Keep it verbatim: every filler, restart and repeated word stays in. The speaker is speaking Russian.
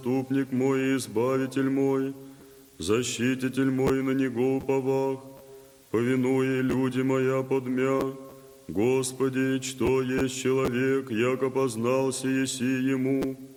заступник мой и избавитель мой, защититель мой, на него уповах, повинуя люди моя подмя. Господи, что есть человек, яко познался еси ему,